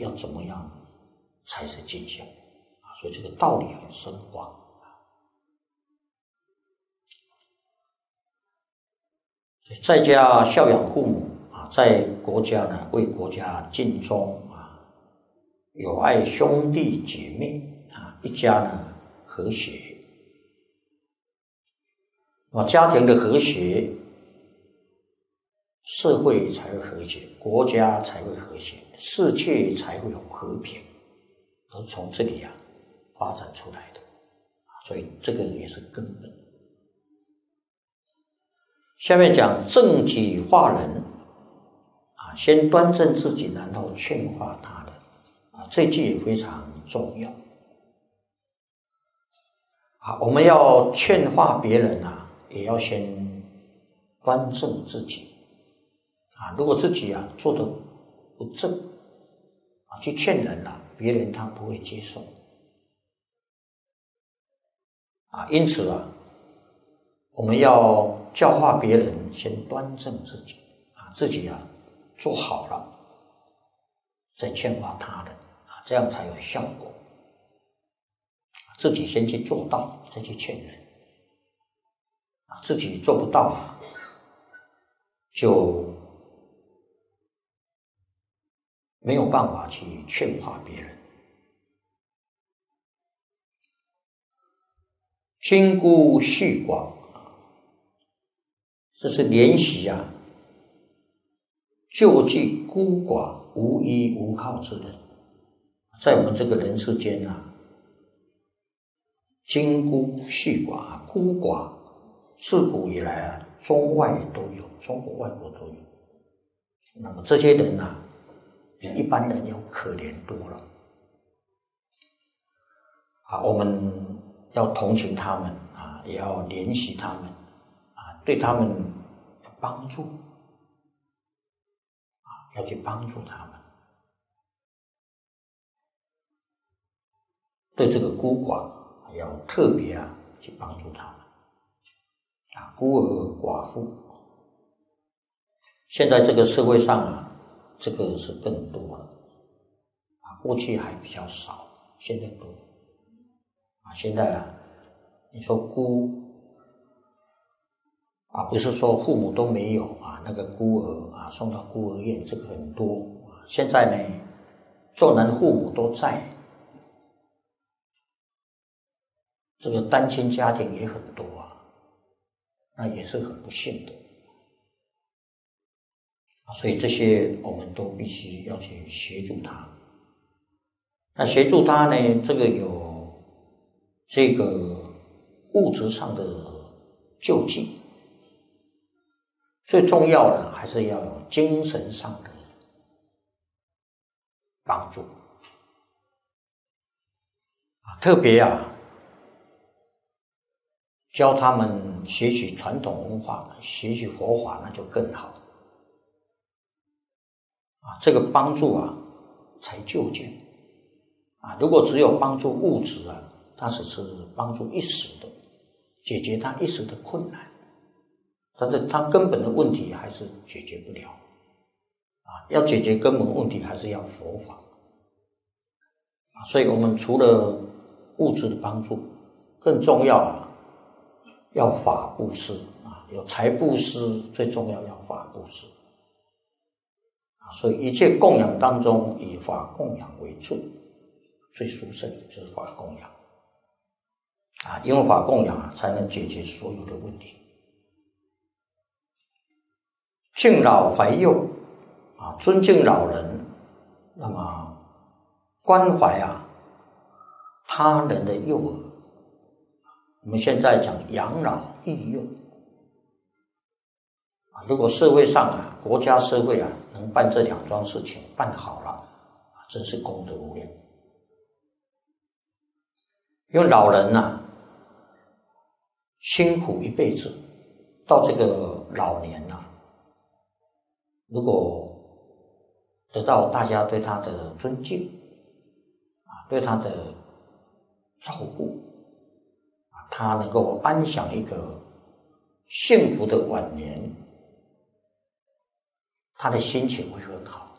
要怎么样才是尽孝啊？所以这个道理很深广。所以在家孝养父母啊，在国家呢为国家尽忠啊，友爱兄弟姐妹啊，一家呢和谐。家庭的和谐，社会才会和谐，国家才会和谐，世界才会有和平，都是从这里发展出来的。所以这个也是根本。下面讲正己化人啊，先端正自己，然后劝化他人啊，这句也非常重要啊。我们要劝化别人啊，也要先端正自己啊。如果自己做得不正啊，去劝人别人他不会接受啊。因此我们要教化别人，先端正自己啊，自己做好了，再劝化他人啊，这样才有效果。自己先去做到，再去劝人啊，自己做不到就没有办法去劝化别人。亲孤恤寡，这是怜惜救济孤寡无依无靠之人。在我们这个人世间亲孤恤寡，孤寡自古以来中外都有，中国外国都有。那么这些人比一般人要可怜多了我们要同情他们也要怜惜他们对他们要帮助要去帮助他们。对这个孤寡要特别去帮助他们孤儿寡妇。现在这个社会上这个是更多了过去还比较少，现在多现在你说孤不是说父母都没有那个孤儿送到孤儿院，这个很多现在呢，重男父母都在，这个单亲家庭也很多那也是很不幸的所以这些我们都必须要去协助他。那协助他呢，这个有这个物质上的救济，最重要的还是要有精神上的帮助特别教他们学习传统文化，学习佛法，那就更好这个帮助才究竟如果只有帮助物质它只是帮助一时的，解决他一时的困难，但是他根本的问题还是解决不了要解决根本问题还是要佛法所以我们除了物质的帮助，更重要要法布施有财布施，最重要要法布施所以一切供养当中，以法供养为主，最殊胜就是法供养因为法供养才能解决所有的问题。敬老怀幼尊敬老人，那么关怀他人的幼儿。我们现在讲养老育幼如果社会上国家社会能办这两桩事情办好了真是功德无量。因为老人辛苦一辈子，到这个老年如果得到大家对他的尊敬对他的照顾他能够安享一个幸福的晚年，他的心情会很好